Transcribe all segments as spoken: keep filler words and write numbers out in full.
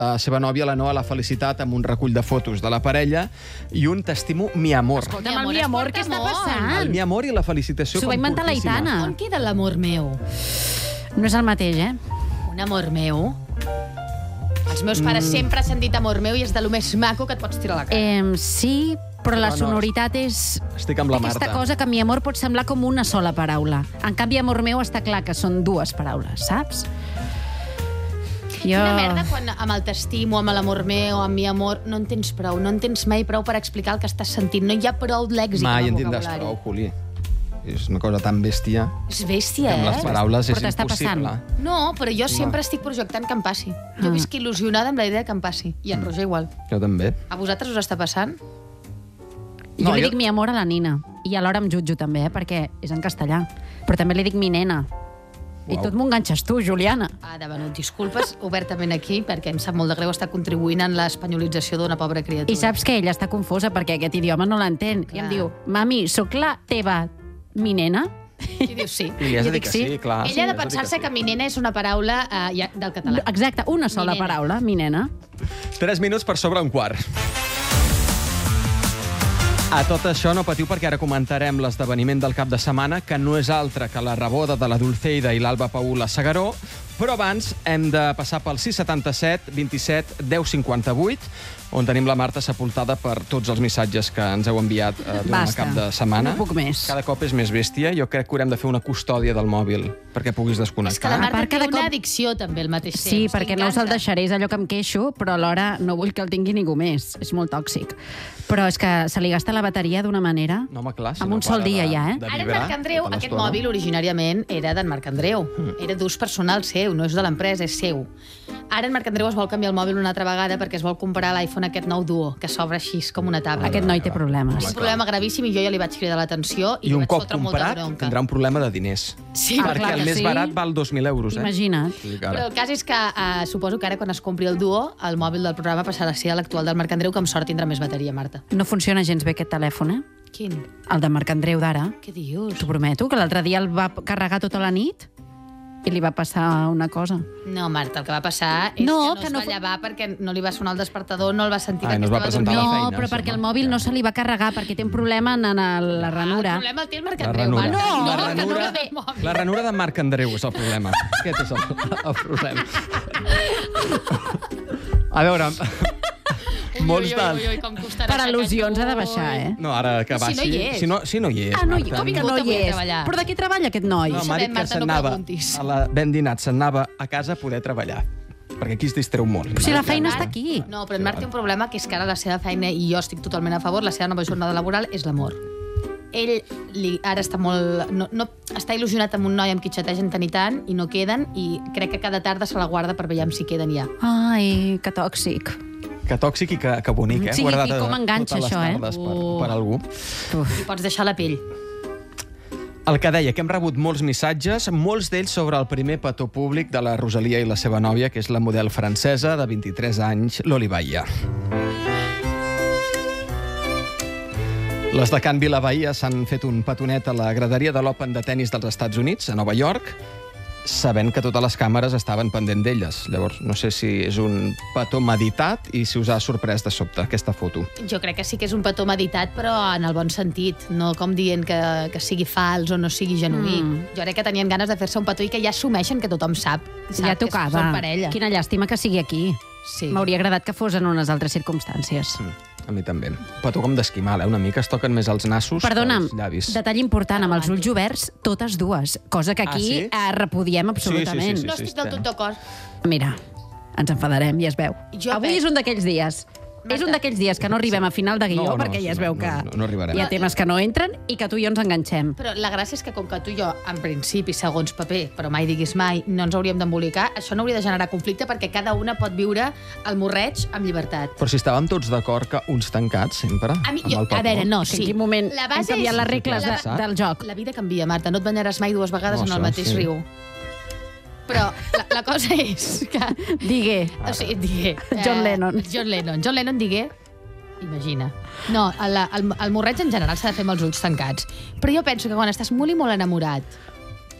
La seva nòvia, la Noa, l'ha felicitat amb un recull de fotos de la parella i un t'estimo mi amor. Escolta'm, el mi amor, què està passant? El mi amor i la felicitació S'ho va inventar la Aitana. On queda l'amor meu? No és el mateix, eh? Un amor meu? Els meus pares mm. sempre s'han dit amor meu i és de lo més maco que et pots tirar a la cara. Eh, sí, però la sonoritat és... Estic amb la Aquesta Marta. cosa que mi amor pot semblar com una sola paraula. En canvi, amor meu està clar que són dues paraules, saps? Jo... Quina merda quan amb el t'estimo, amb l'amor meu, amb mi amor, no en tens prou, no en tens mai prou per explicar el que estàs sentint. No hi ha prou lèxic Mai en en el tindràs vocabulari. prou, Juli. És una cosa tan bèstia És bèstia, que amb eh? les paraules és Però t'està impossible. passant. No, però jo sempre estic projectant que em passi. Jo Ah. visc il·lusionada amb la idea que em passi. I en Roger igual. Jo també. A vosaltres us està passant? Jo No, li jo- dic mi amor a la Nina. I alhora em jutjo també, eh? Perquè és en castellà. Però també li dic mi nena. I Uau. tot m'ho enganxes tu, Juliana. Ah, de venut, disculpes obertament aquí, perquè em sap molt de greu estar contribuint en l'espanyolització d'una pobra criatura. I saps que ella està confosa perquè aquest idioma no l'entén. I em Clar. diu, mami, sóc la teva mi nena? I diu sí. I li has Jo de dir dic que sí, sí. clar. Ella ha de Li has dir pensar-se sí. que mi nena és una paraula eh, ja, del català. Exacte, una sola Mi nena. paraula, mi nena. Tres minuts per sobre un quart. A tot això no patiu perquè ara comentarem l'esdeveniment del cap de setmana, que no és altre que la reboda de la Dulceida i l'Alba Paula Segaró, però abans hem de passar pel sis setanta set vint-i-set deu cinquanta-vuit, on tenim la Marta sepultada per tots els missatges que ens heu enviat eh, durant el Basta. cap de setmana. No puc més. Cada cop és més bèstia. Jo crec que haurem de fer una custòdia del mòbil perquè puguis És que desconnectar. la A Marta part, té cada una cop- addicció també al mateix temps. Sí, perquè no us el T'encanta. deixaré, és allò que em queixo, però alhora no vull que el tingui ningú més. És molt tòxic. Però és que se li gasta la bateria d'una manera... No, home, clar, si amb no un sol para dia de- ja, eh? de Ara en vibrar Marc Andreu, tota aquest l'estona. mòbil originàriament era d'en Marc Andreu. Era d'ús personal seu, no és de l'empresa, és seu. Ara en Marc Andreu es vol canviar el mòbil una altra vegada perquè es vol comprar l'iPhone aquest nou Duo, que s'obre així com una tabla. Aquest noi té És problemes. un problema gravíssim i jo ja li vaig cridar l'atenció i, I li un vaig cop fotre molta comprat bronca. tindrà un problema de diners. Sí, Ah, perquè clar el que més sí. barat val dos mil euros, eh? Imagina't. Sí, que Però ara. el cas és que uh, suposo que ara quan es compri el Duo, el mòbil del programa passarà a ser l'actual del Marc Andreu, que amb sort tindrà més bateria, Marta. No funciona gens bé aquest telèfon, eh? Quin? El de Marc Andreu d'ara. Què dius? T'ho prometo, que l'altre dia el va carregar tota la nit i li va passar una cosa. No, Marta, el que va passar és No, que no que es no va fu- llevar perquè no li va sonar el despertador, no el va sentir Ai, perquè no es va estava presentar a la dormint. No, feina, però sembla. perquè el mòbil no se li va carregar, perquè té un problema en, en el, la ranura. El problema el té el Marc La Andreu, ranura. Marta. No, la que no ranura, era del mòbil. la ranura de Marc Andreu és el problema. Aquest és el, el problema. A veure, molts Ui, ui, dels... ui, ui, com costarà Per aixecar al·lusions ha de això. baixar, eh? No, ara que Però si baixi... no hi és. Si no, si no hi és, Ah, no, Marta. com que Vingut no hi avui a és? treballar. Però de què treballa aquest noi? No, m'ha sabem, dit que Marta, se'n no anava preguntis. a la ben dinat, se'n anava a casa a poder treballar. Perquè aquí es distreu molt. Si la Marta. feina està aquí. No, però en Marc té un problema, que és que ara la seva feina, i jo estic totalment a favor, la seva nova jornada laboral és l'amor. Ell li, ara està molt... No, no, està il·lusionat amb un noi amb qui xategen tant i tant, i no queden, i crec que cada tarda se la guarda per veure si queden ja. Ai, que tòxic. Que tòxic i que, que bonic, eh? Sí, Guardat i com a- enganxa totes les això, eh? tardes per, Uh. per algú. Uf. I pots deixar la pell. El que deia, que hem rebut molts missatges, molts d'ells sobre el primer petó públic de la Rosalia i la seva nòvia, que és la model francesa de vint-i-tres anys, l'Olivaia. Les de Can Vilavahia s'han fet un petonet a la graderia de l'Open de tennis dels Estats Units, a Nova York, sabent que totes les càmeres estaven pendent d'elles. Llavors, no sé si és un petó meditat i si us ha sorprès de sobte aquesta foto. Jo crec que sí que és un petó meditat, però en el bon sentit, no com dient que, que sigui fals o no sigui genuí. Mm. Jo crec que tenien ganes de fer-se un petó i que ja assumeixen que tothom sap, sap Ja que tocava. són parella. Quina llàstima que sigui aquí. Sí. M'hauria agradat que fos en unes altres circumstàncies. Mm, a mi també. Petó com d'esquimal, eh? Una mica es toquen més els nassos Perdona'm, que els llavis. detall important, amb els ulls oberts, totes dues, cosa que Ah, aquí sí? eh, repudiem absolutament. Sí, sí, No estic del tot d'acord. Mira, ens enfadarem, ja es veu. Jo Avui pe- és un d'aquells dies. Marta. És un d'aquells dies que no arribem a final de guió, No, no, perquè sí, ja es no, veu no, que no, no arribarem. hi ha temes que no entren i que tu i jo ens enganxem. Però la gràcia és que com que tu i jo, en principi, segons paper, però mai diguis mai, no ens hauríem d'embolicar, això no hauria de generar conflicte perquè cada una pot viure el morreig amb llibertat. Però si estàvem tots d'acord que ulls tancats, sempre, A, mi, amb jo, el petó. a veure, no, És que sí. en quin moment La hem base canviat és- les regles de, Exacte. del joc? La vida canvia, Marta. No et banyaràs mai dues vegades No, en el això mateix sí. riu. Però la, la cosa és que... Digué. O sigui, digué... John Lennon. John Lennon. John Lennon digué... Imagina. No, el, el, el morreig en general s'ha de fer amb els ulls tancats. Però jo penso que quan estàs molt i molt enamorat,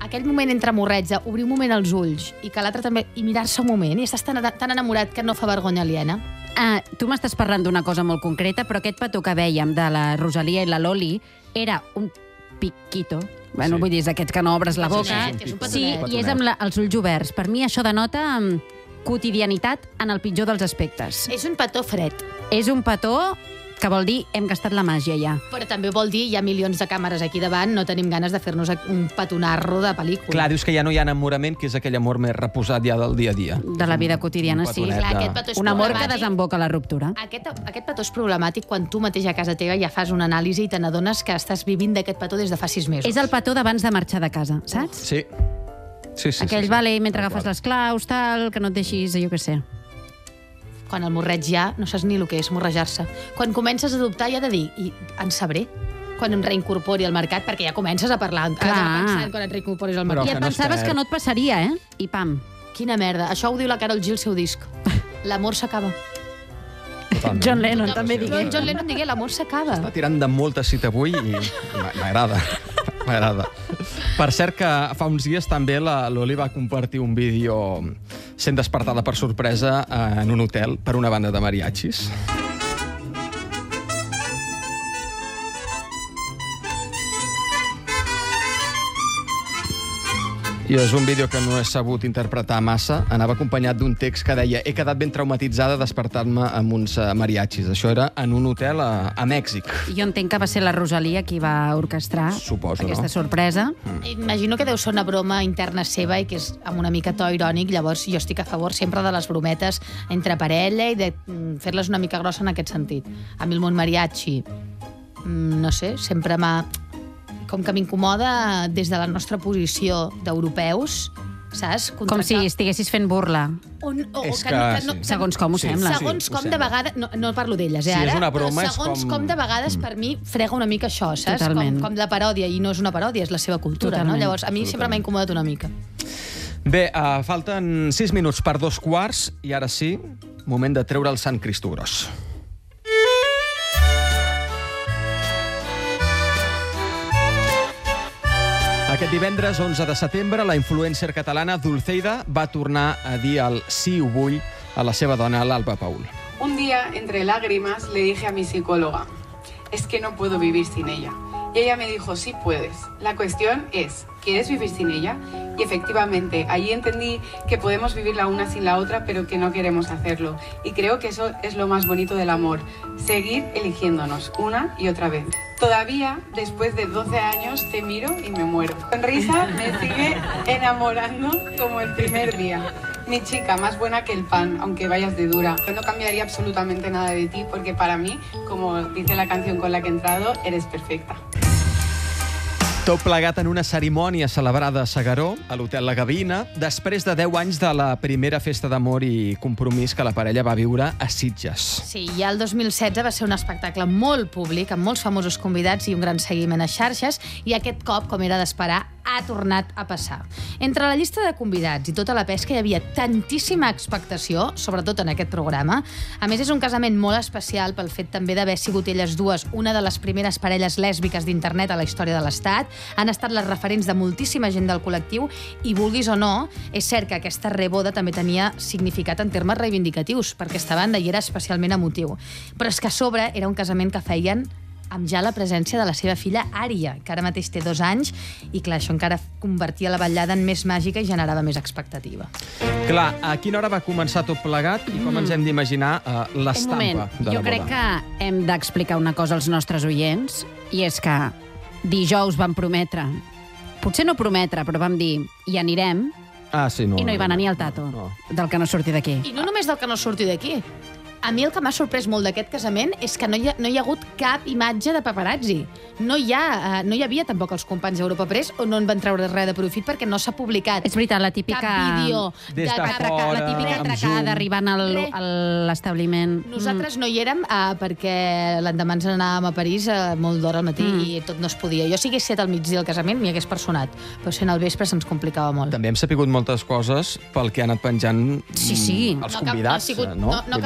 aquell moment entre morreig, obrir un moment els ulls i que l'altre també, i mirar-se un moment, i estàs tan, tan enamorat que no fa vergonya aliena. Ah, tu m'estàs parlant d'una cosa molt concreta, però aquest petó que vèiem de la Rosalia i la Loli era un piquito. Bueno, Sí. vull dir, és aquests que no obres la boca. Petonet, és un Sí, petonet. i és amb la, els ulls oberts. Per mi això denota mm, quotidianitat en el pitjor dels aspectes. És un petó fred, És un petó que vol dir hem gastat la màgia ja. però també vol dir hi ha milions de càmeres aquí davant, no tenim ganes de fer-nos un petonarro de pel·lícula. Clar, dius que ja no hi ha enamorament, que és aquell amor més reposat ja del dia a dia. De la vida quotidiana, Un sí. petonet Clar, de- aquest petó és Un amor que problemàtic. desemboca la ruptura. Aquest, aquest petó és problemàtic quan tu mateix a casa teva ja fas una anàlisi i te n'adones que estàs vivint d'aquest petó des de fa sis mesos. És el petó d'abans de marxar de casa, saps? Sí. Sí, sí, Aquell sí, sí. vale, mentre Tal agafes qual. les claus, tal, que no et deixis, jo què sé. Quan el morreig ja no saps ni el que és morrejar-se. Quan comences a dubtar ja de dir, i en sabré quan em reincorpori al mercat, perquè ja comences a parlar, Clar. a pensar quan et reincorporis al Però mercat. I que et no es pensaves perd. que no et passaria, eh? I pam. Quina merda. Això ho diu la Karol G al seu disc. L'amor s'acaba. Totalment. John Lennon No, també no, digué. John Lennon digué, l'amor s'acaba. Està tirant de molta cita avui i m'a- m'agrada. M'agrada. Per cert que fa uns dies també la Loli va compartir un vídeo sent despertada per sorpresa eh, en un hotel per una banda de mariachis. I és un vídeo que no he sabut interpretar massa. Anava acompanyat d'un text que deia he quedat ben traumatitzada despertant-me amb uns eh, mariachis. Això era en un hotel a, a Mèxic. Jo entenc que va ser la Rosalia qui va orquestrar Suposo, aquesta no? sorpresa. Imagino que deu ser una broma interna seva i que és amb una mica to irònic. Llavors, jo estic a favor sempre de les brometes entre parella i de mm, fer-les una mica grossa en aquest sentit. A mi el món mariachi, mm, no sé, sempre m'ha... Com que m'incomoda des de la nostra posició d'europeus, saps? Com si estiguessis fent burla. O, o, És que, que no, que sí. no, Segons com ho Sí, sembla. Segons Sí, ho com de sembla. vegades... No, no parlo d'elles, eh, Si és ara. una broma, però és segons com- com de vegades, per mi, frega una mica això, saps? Totalment. Com, com la paròdia, i no és una paròdia, és la seva cultura, Totalment. no? Llavors, a mi sempre m'ha incomodat una mica. Bé, uh, falten sis minuts per dos quarts i ara sí, moment de treure el Sant Cristo Gros. Aquest divendres, onze de setembre, la influencer catalana Dulceida va tornar a dir el sí ho vull a la seva dona, l'Alba Paul. Un día, entre lágrimas, le dije a mi psicóloga, es que no puedo vivir sin ella. Y ella me dijo, sí puedes. La cuestión es, ¿quieres vivir sin ella? Y efectivamente, allí entendí que podemos vivir la una sin la otra, pero que no queremos hacerlo. Y creo que eso es lo más bonito del amor, seguir eligiéndonos una y otra vez. Todavía, después de doce años, te miro y me muero. Sonrisa me sigue enamorando como el primer día. Mi chica, más buena que el pan, aunque vayas de dura. Yo no cambiaría absolutamente nada de ti, porque para mí, como dice la canción con la que he entrado, eres perfecta. Tot plegat en una cerimònia celebrada a S'Agaró, a l'Hotel La Gavina, després de deu anys de la primera festa d'amor i compromís que la parella va viure a Sitges. Sí, ja el dos mil setze va ser un espectacle molt públic, amb molts famosos convidats i un gran seguiment a xarxes, i aquest cop, com era d'esperar, ha tornat a passar. Entre la llista de convidats i tota la pesca hi havia tantíssima expectació, sobretot en aquest programa. A més, és un casament molt especial pel fet també d'haver sigut elles dues una de les primeres parelles lèsbiques d'internet a la història de l'Estat. Han estat les referents de moltíssima gent del col·lectiu i, vulguis o no, és cert que aquesta reboda també tenia significat en termes reivindicatius per aquesta banda i era especialment emotiu. Però és que a sobre era un casament que feien amb ja la presència de la seva filla Ària, que ara mateix té dos anys, i clar, això encara convertia la vetllada en més màgica i generava més expectativa. Clar, a quina hora va començar tot plegat i com ens hem d'imaginar uh, Un l'estampa moment, de la jo crec boda? que hem d'explicar una cosa als nostres oients, i és que dijous vam prometre, potser no prometre, però vam dir, hi anirem, Ah, sí, no, i no hi va anar ni el tato, no. del que no surti d'aquí. I no només del que no surti d'aquí. A mi el que m'ha sorprès molt d'aquest casament és que no hi, ha, no hi ha hagut cap imatge de paparazzi. No hi, ha, uh, no hi havia tampoc els companys d'Europa Press on no en van treure res de profit perquè no s'ha publicat És veritat, la típica... cap vídeo. Des de atraca- fora, la típica amb atracada zoom. arribant al- Res. a l'establiment. Nosaltres no hi érem uh, perquè l'endemà ens anàvem a París uh, molt d'hora al matí mm. i tot no es podia. Jo si hagués set al migdia al casament m'hi hagués personat, però sent al vespre se'ns complicava molt. També hem sapigut moltes coses pel que ha anat penjant Sí, sí. mm, els no, que- convidats. no, ha sigut, no? no, no ha Vull acabat dir, de ser el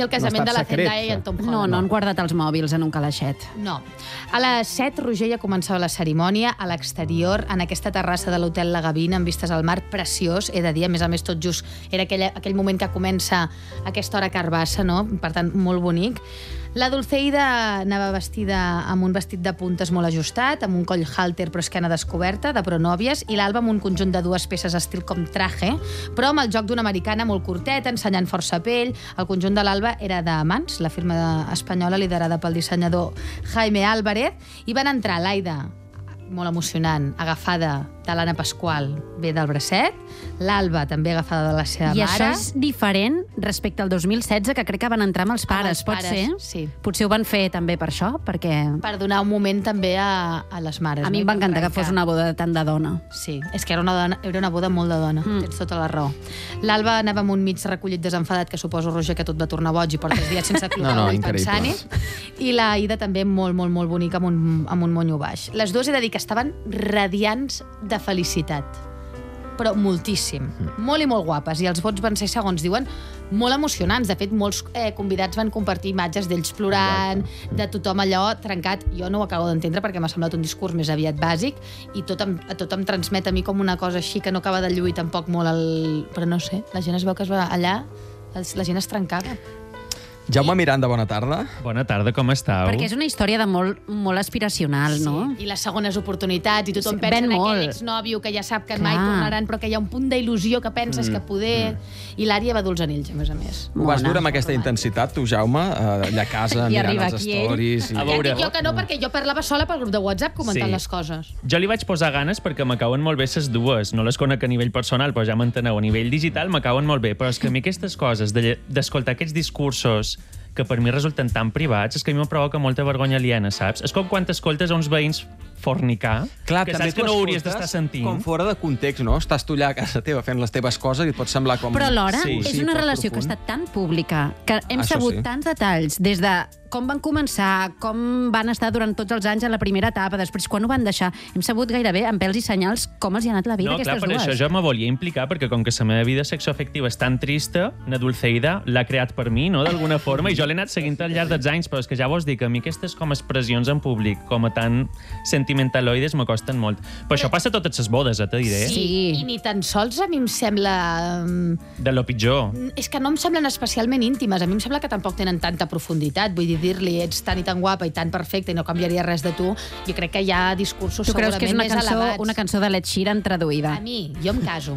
el casament no de la secret, Zendaya i en Tom Holland. No, no han guardat els mòbils en un calaixet. No. A les set, Roger, ja començava la cerimònia a l'exterior, en aquesta terrassa de l'Hotel La Gavina, amb vistes al mar, preciós, he de dir, a més a més, tot just era aquell, aquell moment que comença aquesta hora carbassa, no? Per tant, molt bonic. La Dulceida anava vestida amb un vestit de puntes molt ajustat, amb un coll halter però esquena descoberta, de pronòvies, i l'Alba amb un conjunt de dues peces estil com traje, però amb el joc d'una americana molt curteta, ensenyant força pell. El conjunt de l'Alba era de Mans, la firma espanyola liderada pel dissenyador Jaime Álvarez, i van entrar l'Aida, molt emocionant, agafada de l'Anna Pasqual, ve del bracet, l'Alba també agafada de la seva I mare. això és diferent respecte al dos mil setze, que crec que van entrar amb els pares, els pot pares, ser? sí. Potser ho van fer també per això, perquè Per donar un moment també a, a les mares. a mi no? em va I encantar que trencar. fos una boda de tant de dona. Sí, és que era una, dona, era una boda molt de dona, mm. tens tota la raó. L'Alba anava amb un mig recollit desenfadat, que suposo, Roger, que tot va tornar boig i portes dies sense clocar No, no, i increïble. pensant-hi. I la Ida també molt, molt, molt bonica, amb un, amb un monyo baix. Les dues he de dir que estaven radiants de felicitat, però moltíssim. Mm. Molt i molt guapes. I els vots van ser, segons diuen, molt emocionants. De fet, molts eh, convidats van compartir imatges d'ells plorant, de tothom allò trencat. Jo no ho acabo d'entendre perquè m'ha semblat un discurs més aviat bàsic i tot em, a tot em transmet a mi com una cosa així que no acaba de lluir tampoc molt el... Però no sé, la gent es veu que es va allà, la gent es trencava. Jaume Miranda, bona tarda. Bona tarda, com estàu? Perquè és una història de molt, molt aspiracional, no? Sí, i les segones oportunitats, i tothom Sí, pensa ven en molt. aquell exnòvio que ja sap que Clar. mai tornaran, però que hi ha un punt d'il·lusió que penses mm. que poder... Mm. I l'Ària va dur els anells, a més a més. Ho vas Mona. dur amb aquesta intensitat, tu, Jaume, eh, allà a casa, I mirant arriba els aquí ell. stories... I... A Ja et veure. dic jo que no, perquè jo parlava sola pel grup de WhatsApp comentant Sí. les coses. Jo li vaig posar ganes perquè m'acauen molt bé ses dues. No les conec a nivell personal, però ja m'enteneu. A nivell digital m'acauen molt bé. Però és que a mi aquestes coses, de- d'escoltar aquests discursos que per mi resulten tan privats, és que a mi em provoca molta vergonya aliena, saps? És com quan t'escoltes a uns veïns fornicar, Clar, que també saps que tu no hauries escoltes d'estar sentint. com fora de context, no? Estàs tu allà a casa teva fent les teves coses i et pot semblar com... Però alhora Sí, és sí, una poc relació que ha profund. estat tan pública, que hem Això sabut sí. tants detalls, des de com van començar, com van estar durant tots els anys a la primera etapa, després quan ho van deixar. Hem sabut gairebé amb pèls i senyals com els hi ha anat la vida No, a clar, aquestes per dues. això jo me volia implicar, perquè com que la meva vida sexoafectiva és tan trista, na Dulceida l'ha creat per mi, no?, d'alguna forma, i jo l'he anat seguint al llarg dels anys, però és que ja vols dir que a mi aquestes com expressions en públic, com a tan sentimentaloides, me costen molt. Però això passa a totes les bodes, eh, te diré. Sí. I ni tan sols a mi em sembla... mm, De lo pitjor. És que no em semblen especialment íntimes. A mi em sembla que tampoc tenen tanta profunditat. Vull dir, dir-li ets tan i tan guapa i tan perfecta i no canviaria res de tu. Jo crec que hi ha discursos Tu creus segurament que és una més cançó, elevats. una cançó de l'Ed Sheeran traduïda? A mi, jo em caso.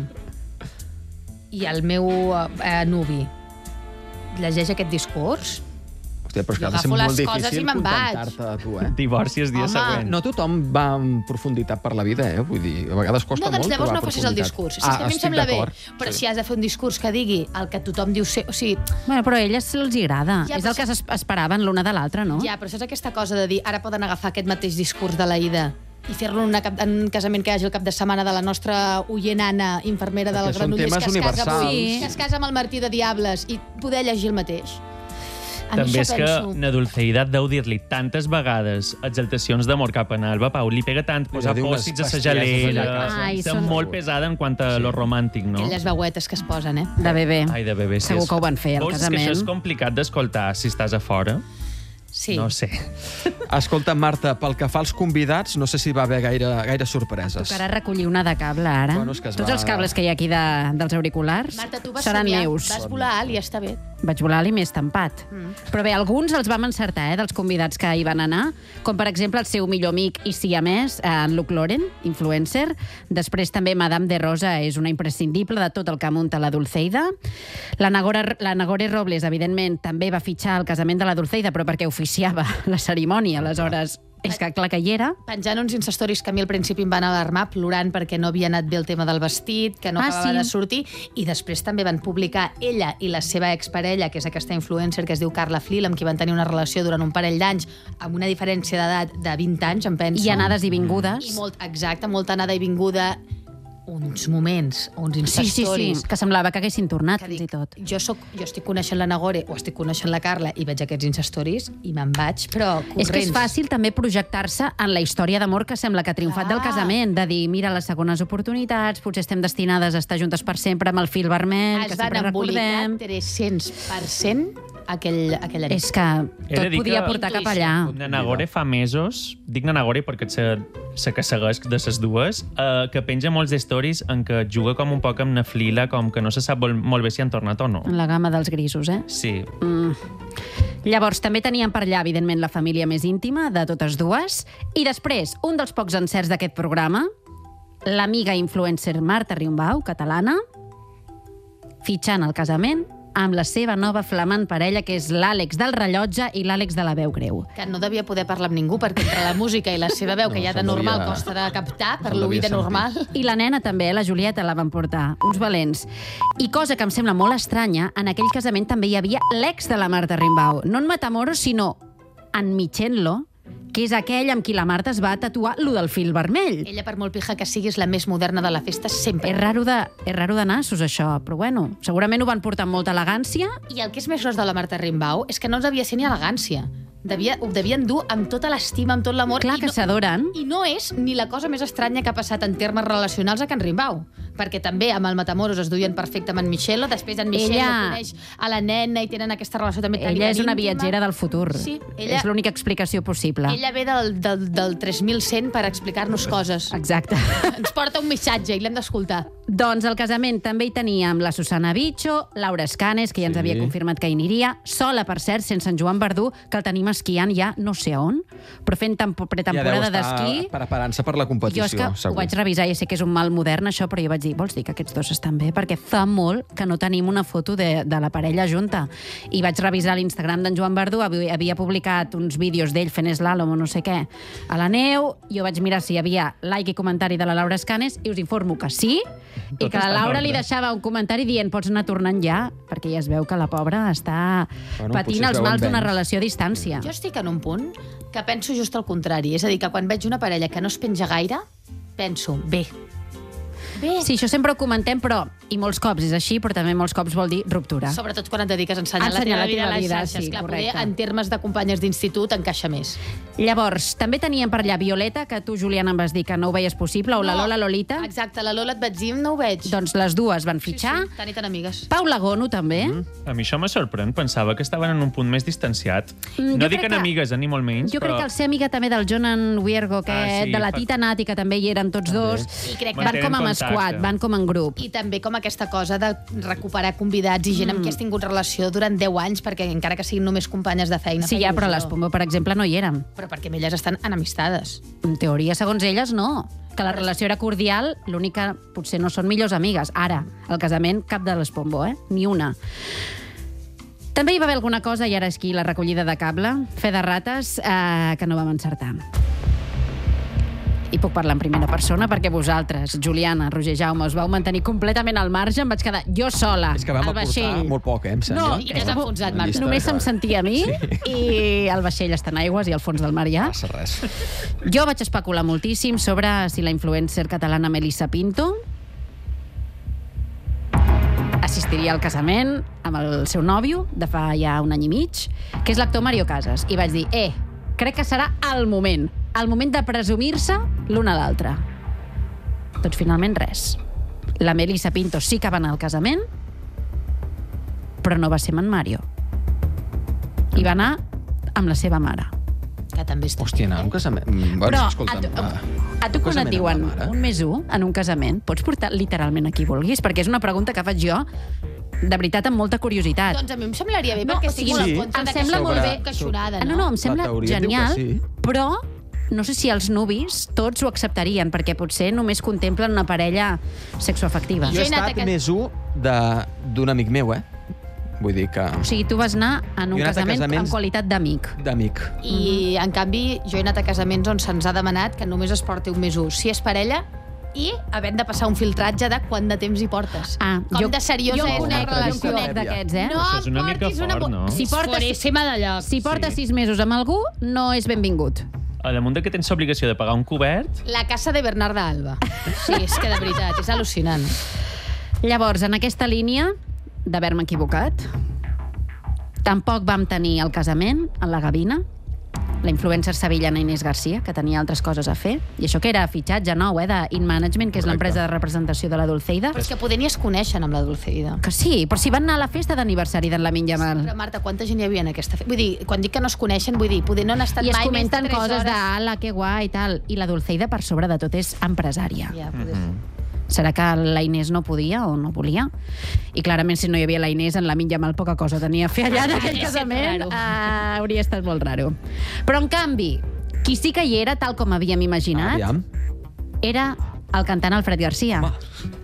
I el meu eh, nuvi llegeix aquest discurs. Hòstia, però és que Jo ha de ser agafo molt les coses difícil i me'n vaig. contentar-te a tu, eh? Divorci el dia Home, següent. No tothom va en profunditat per la vida, eh? Vull dir, a vegades costa No, doncs molt llavors trobar no facis el profunditat. discurs. Si és que a mi em estic sembla bé, d'acord. però Sí. si has de fer un discurs que digui el que tothom diu ser... O sigui, Bueno, però a elles se'ls agrada. Ja, és però el que es- esperaven l'una de l'altra, no? ja, però saps aquesta cosa de dir ara poden agafar aquest mateix discurs de la Ida i fer-lo en, una cap- en un casament que hi hagi el cap de setmana de la nostra oient Anna, infermera del Perquè són Granollers, temes que es, casa universals. avui, Sí. que es casa amb el Martí de Diables i poder llegir el mateix. A mi També això és que penso. na Dulceida deu dir-li tantes vegades exaltacions d'amor cap a Alba Pau, li pega tant posar deu unes pòssits a sa bestieses allà a gelera, casa. Ai, és són- molt pesada en quant a lo romàntic, no? Aquelles veuetes que es posen, eh? De bebè. Ai, de bebè, sí. Segur és- que ho van fer, al Veus, és casament. que això és complicat d'escoltar si estàs a fora. Sí. No ho sé. Escolta, Marta, pel que fa als convidats, no sé si va haver gaire, gaire sorpreses. Tocarà recollir una de cable, ara. Bueno, és que es Tots va- els cables que hi ha aquí de, dels auriculars Marta, tu vas seran somiar, meus. vas volar alt i ja està bé. Vaig volar a l'I més estampat. Mm. Però bé, alguns els vam encertar, eh, dels convidats que hi van anar, com per exemple el seu millor amic i siamès, en Luke Loren, influencer. Després també Madame de Rosa és una imprescindible de tot el que munta la Dulceida. La Nagore, la Nagore Robles, evidentment, també va fitxar el casament de la Dulceida, però perquè oficiava la cerimònia, aleshores és que clar que hi era. Penjant uns instastoris que a mi al principi em van alarmar, plorant perquè no havia anat bé el tema del vestit, que no Ah, acabava sí? de sortir, i després també van publicar ella i la seva exparella, que és aquesta influencer que es diu Carla Flill, amb qui van tenir una relació durant un parell d'anys, amb una diferència d'edat de vint anys, em penso. I anades i vingudes. I molt, exacte, molta anada i vinguda, uns moments, uns Sí, sí, instastories. sí, que semblava que haguessin tornat, que fins i dic, tot. jo, soc, jo estic coneixent la Nagore o estic coneixent la Carla i veig aquests instastories i me'n vaig, però corrents. És que és fàcil també projectar-se en la història d'amor que sembla que ha triomfat Clar. del casament, de dir, mira, les segones oportunitats, potser estem destinades a estar juntes per sempre amb el fil vermell, que Es van sempre embolicar recordem. tres-cents per cent aquell, aquella nit. És que tot podia portar cap allà. Nanagore fa mesos, dic Nanagore perquè se, se que segueix de les dues, eh, que penja molts stories en què juga com un poc amb na Flila, com que no se sap molt bé si han tornat o no. En la gamma dels grisos, eh? Sí. Mm. Llavors, també teníem per allà, evidentment, la família més íntima de totes dues. I després, un dels pocs encerts d'aquest programa, l'amiga influencer Marta Riumbau, catalana, fitxant el casament amb la seva nova flamant parella, que és l'Àlex del rellotge i l'Àlex de la veu greu. Que no devia poder parlar amb ningú, perquè entre la música i la seva veu, no, que ja de normal devia... costa de captar, per l'oïda normal... I la nena també, la Julieta, la van portar, uns valents. I cosa que em sembla molt estranya, en aquell casament també hi havia l'ex de la Marta Rimbau. No en Matamoros, sinó en Michenlo, que és aquell amb qui la Marta es va tatuar lo del fil vermell. Ella, per molt pija que siguis la més moderna de la festa, sempre. És raro de, és raro de nassos, això, però bueno, segurament ho van portar amb molta elegància. I el que és més gros de la Marta Rimbau és que no devia ser ni elegància. Devia, ho devien dur amb tota l'estima, amb tot l'amor. Clar que no, s'adoren. I no és ni la cosa més estranya que ha passat en termes relacionals a Can Rimbau, perquè també amb el Matamoros es duien perfecte amb en Michello, després en Michello ella... coneix a la nena i tenen aquesta relació també tan ella és una íntima. viatgera del futur. Sí, ella... És l'única explicació possible. Ella ve del, del, del tres mil cent per explicar-nos coses. Exacte. Ens porta un missatge i l'hem d'escoltar. Doncs al casament també hi teníem la Susana Bicho, Laura Escanes, que ja ens sí. havia confirmat que hi aniria, sola, per cert, sense en Joan Verdú, que el tenim esquiant ja no sé on, però fent pretemporada d'esquí. Ja preparant-se per la competició, jo és que segur. Ho vaig revisar, ja sé que és un mal modern això, però jo vaig dir, vols dir que aquests dos estan bé? Perquè fa molt que no tenim una foto de, de la parella junta. I vaig revisar l'Instagram d'en Joan Verdú, havia, havia publicat uns vídeos d'ell fent slalom o no sé què a la neu, jo vaig mirar si hi havia like i comentari de la Laura Escanes i us informo que sí, i que la Laura li deixava un comentari dient pots anar tornant ja, perquè ja es veu que la pobra està bueno, patint els mals d'una relació a distància. Jo estic en un punt que penso just al contrari. És a dir, que quan veig una parella que no es penja gaire, penso, bé. Bé. Sí, això sempre ho comentem, però, i molts cops és així, però també molts cops vol dir ruptura. Sobretot quan et dediques a ensenyar, ensenyar la teva vida a les vida, xarxes. sí, Clar, correcte. poder, en termes de companyes d'institut, encaixa més. Llavors, també teníem per allà Violeta, que tu, Juliana, em vas dir que no ho veies possible, o la Lola Lolita. Exacte, la Lola et vaig dir, no ho veig. Doncs les dues van fitxar. Sí, sí, tan i tan amigues. Paula Gono, també. Mm. A mi això me sorprèn. Pensava que estaven en un punt més distanciat. Mm, no jo dic crec en que- amigues, eh, ni molt menys, Jo però... crec que el ser amiga també del Jonan Wiergo, aquest, Ah, sí, de la fa- Tita Nati, que també hi eren tots dos. I crec que Van Mantenen com amb contacte. squad, van com en grup. I també com aquesta cosa de recuperar convidats i gent amb qui has tingut relació durant deu anys, perquè encara que siguin només companyes de feina... Sí, fa ja, però il·lusió. les Pombo, per exemple, no hi eren. Però perquè amb elles estan enemistades. En teoria, segons elles, no. Que la relació era cordial, l'únic que potser no són millors amigues. Ara, al casament, cap de les Pombo, eh? Ni una. També hi va haver alguna cosa, i ara és aquí la recollida de cable, fe de rates, eh, que no vam encertar. I puc parlar en primera persona perquè vosaltres, Juliana, Roger Jaume, us vau mantenir completament al marge, em vaig quedar jo sola És que vam al aportar vaixell. molt poc, eh, em sembla. No, I t'has enfonsat, Marta. Només se'm sentia a mi sí. i el vaixell està en aigües i al fons del mar ja. No passa res. Jo vaig especular moltíssim sobre si la influencer catalana Melissa Pinto assistiria al casament amb el seu nòvio de fa ja un any i mig, que és l'actor Mario Casas. I vaig dir, eh, crec que serà el moment, el moment de presumir-se l'un a l'altre. Doncs finalment res. La Melissa Pinto sí que va anar al casament, però no va ser amb en Mario. I va anar amb la seva mare. Que també està... Hòstia, anar a un casament... Mm, Bueno, Però escolta'm, a tu, va. a tu quan casament et diuen amb la mare? un més un en un casament, pots portar literalment a qui vulguis? Perquè és una pregunta que faig jo, de veritat, amb molta curiositat. Doncs a mi em semblaria bé, No, perquè o estic sigui, molt sí. en contra em de sembla que molt sigui bé. una queixonada, Ah, no? no, no, em sembla teoria diu que genial, sí. però no sé si els nuvis tots ho acceptarien, perquè potser només contemplen una parella sexoafectiva. Jo Jo he he anat estat a cas- més un de- d'un amic meu, eh? Vull dir que... O sigui, tu vas anar en un Jo he anat a casament casaments- en qualitat d'amic. D'amic. I, en canvi, jo he anat a casaments on se'ns ha demanat que només es porti un més un, si és parella, i havent de passar un filtratge de quant de temps hi portes. Ah, Com jo- de seriosa jo en és conec, una jo en relació. conec d'aquests, eh? No Això és una mica portis una... fort, no? Si portes- Foríssima de lloc. Si portes Sí. sis mesos amb algú, no és benvingut. A damunt de que tens l'obligació de pagar un cobert, La casa de Bernarda Alba. Sí, és que de veritat, és al·lucinant. Llavors, en aquesta línia d'haver-me equivocat, tampoc vam tenir el casament en la gavina la influencer sevillana Inés Garcia, que tenia altres coses a fer, i això que era fitxatge nou, eh, d'In Management, que és l'empresa de representació de la Dulceida. Però és que poder ni es coneixen amb la Dulceida. Que sí, però si van anar a la festa d'aniversari d'en Lamine Yamal. Però, Marta, quanta gent hi havia en aquesta festa? Vull dir, quan dic que no es coneixen, vull dir, poder no han estat I es mai més de comenten tres coses hores. de ala, que guai i tal. I la Dulceida, per sobre de tot, és empresària. Ja, poder ser. Serà que la Inés no podia o no volia? I clarament, si no hi havia la Inés, en Lamine Yamal poca cosa tenia a fer allà en aquell casament. Uh, hauria estat molt raro. Però, en canvi, qui sí que hi era, tal com havíem imaginat, Aviam. era el cantant Alfred Garcia. Home.